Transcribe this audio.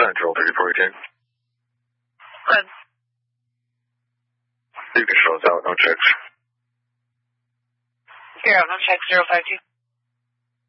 Central 3418. Good. You can show us out, no checks. 0, no checks, 052.